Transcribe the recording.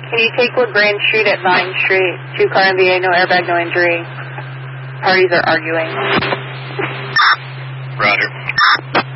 Can you take LaGrange Street at Vine Street? 2-car MVA, no airbag, no injury. Parties are arguing. Roger.